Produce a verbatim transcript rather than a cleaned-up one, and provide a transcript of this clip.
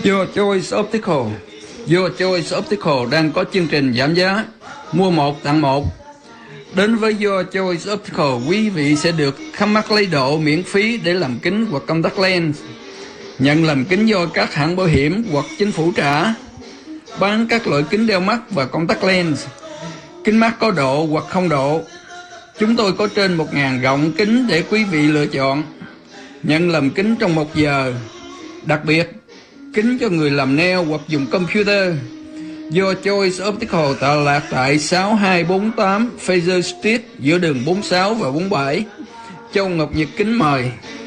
Your Choice Optical. Your Choice Optical đang có chương trình giảm giá mua một tặng một. Đến với Your Choice Optical, quý vị sẽ được khám mắt lấy độ miễn phí để làm kính hoặc contact lens, nhận làm kính do các hãng bảo hiểm hoặc chính phủ trả, bán các loại kính đeo mắt và contact lens, kính mắt có độ hoặc không độ. Chúng tôi có trên một nghìn gọng kính để quý vị lựa chọn, nhận làm kính trong một giờ. Đặc biệt, kính cho người làm nail hoặc dùng computer. Your Choice Optical tọa lạc tại sáu hai bốn tám Fraser Street, giữa đường bốn mươi sáu và bốn mươi bảy, Châu Ngọc Nhật kính mời.